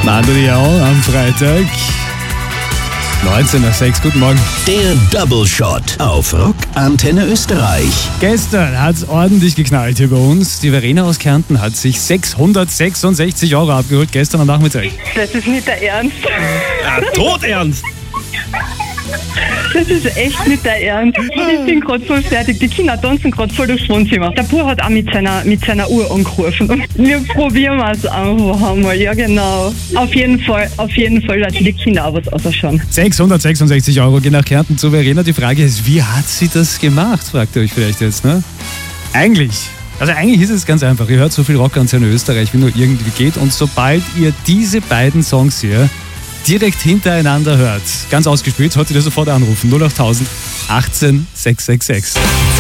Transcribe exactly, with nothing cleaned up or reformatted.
Mando Diao am Freitag. neunzehn Uhr sechs, guten Morgen. Der Double Shot auf Rock Antenne Österreich. Gestern hat es ordentlich geknallt hier bei uns. Die Verena aus Kärnten hat sich sechshundertsechsundsechzig Euro abgeholt gestern am Nachmittag. Das ist nicht der Ernst. Ja, todernst! Das ist echt nicht der Ernst. Ich bin gerade voll fertig. Die Kinder tanzen gerade voll durchs Wohnzimmer. Der Bub hat auch mit seiner, mit seiner Uhr angerufen. Wir probieren es einfach einmal. Ja, genau. Auf jeden Fall, auf jeden Fall, dass die Kinder auch was ausschauen. sechshundertsechsundsechzig Euro gehen nach Kärnten zu Verena. Die Frage ist, wie hat sie das gemacht? Fragt ihr euch vielleicht jetzt, ne? Eigentlich. Also eigentlich ist es ganz einfach. Ihr hört so viel Rock Antenne Österreich, wie nur irgendwie geht. Und sobald ihr diese beiden Songs hier direkt hintereinander hört, ganz ausgespielt, solltet ihr sofort anrufen. null acht tausend achtzehn sechshundertsechsundsechzig.